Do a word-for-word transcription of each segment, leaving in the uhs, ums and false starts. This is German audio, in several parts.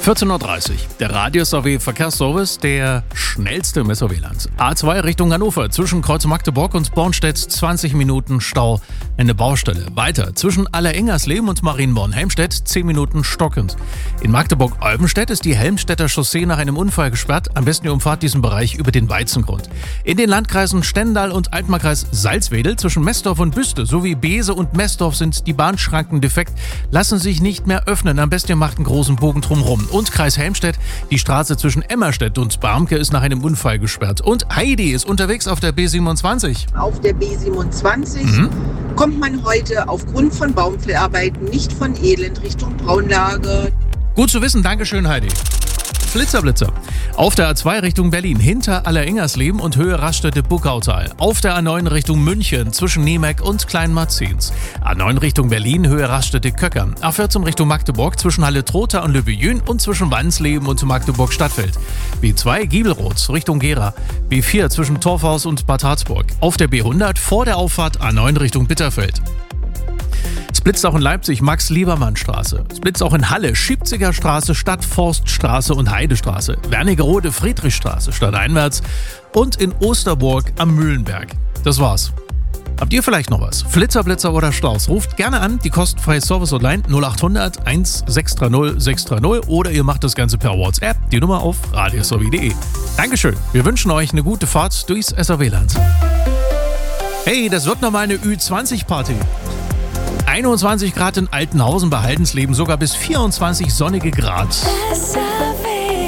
vierzehn Uhr dreißig. Der Radius A W Verkehrsservice, der schnellste im S A W-Land. A zwei Richtung Hannover, zwischen Kreuz Magdeburg und Bornstedt zwanzig Minuten Stau, eine Baustelle. Weiter, zwischen Allerengersleben und Marienborn-Helmstedt zehn Minuten stockend. In Magdeburg-Olvenstedt ist die Helmstedter Chaussee nach einem Unfall gesperrt. Am besten ihr umfahrt diesen Bereich über den Weizengrund. In den Landkreisen Stendal und Altmarkreis Salzwedel zwischen Messdorf und Büste sowie Bese und Messdorf sind die Bahnschranken defekt, lassen sich nicht mehr öffnen. Am besten ihr macht einen großen Bogen drumherum. Und Kreis Helmstedt, die Straße zwischen Emmerstedt und Barmke ist nach einem Unfall gesperrt. Und Heidi ist unterwegs auf der B siebenundzwanzig. Auf der B siebenundzwanzig mhm. kommt man heute aufgrund von Baumfällarbeiten nicht von Elend Richtung Braunlage. Gut zu wissen, Dankeschön Heidi. Blitzer, Blitzer. Auf der A zwei Richtung Berlin, hinter Allerengersleben und Höhe Raststätte-Buckautal. Auf der A neun Richtung München, zwischen Niemek und Kleinmarzens. A neun Richtung Berlin, Höhe Raststätte-Köckern. A vierzehn Richtung Magdeburg, zwischen Halle-Trotha und Löbejün und zwischen Wansleben und Magdeburg-Stadtfeld. B zwei Giebelroth Richtung Gera. B vier zwischen Torfhaus und Bad Harzburg. Auf der B hundert vor der Auffahrt A neun Richtung Bitterfeld. Es blitzt auch in Leipzig, Max-Liebermann-Straße. Es blitzt auch in Halle, Schiebziger Straße, Stadtforststraße und Heidestraße. Wernigerode, Friedrichstraße, stadteinwärts. Und in Osterburg am Mühlenberg. Das war's. Habt ihr vielleicht noch was? Flitzer, Blitzer oder Staus? Ruft gerne an, die kostenfreie Service-Hotline null acht hundert eins sechs drei null sechs drei null oder ihr macht das Ganze per WhatsApp, die Nummer auf radius a w punkt de. Dankeschön, wir wünschen euch eine gute Fahrt durchs S A W-Land. Hey, das wird nochmal eine Ü zwanzig Party. einundzwanzig Grad in Altenhausen bei Haldensleben, sogar bis vierundzwanzig sonnige Grad. S A W,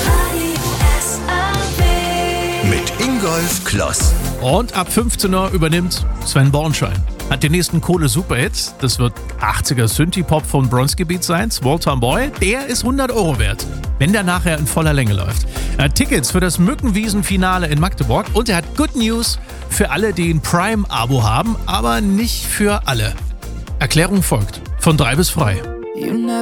S A W. Mit Ingolf Kloss. Und ab fünfzehn Uhr übernimmt Sven Bornschein. Hat den nächsten Kohle-Superhit. Das wird achtziger Synthie-Pop von Bronzegebiet sein. Small Town Boy, der ist hundert Euro wert, wenn der nachher in voller Länge läuft. Er hat Tickets für das Mückenwiesen-Finale in Magdeburg und er hat Good News für alle, die ein Prime-Abo haben, aber nicht für alle. Erklärung folgt. Von drei bis frei.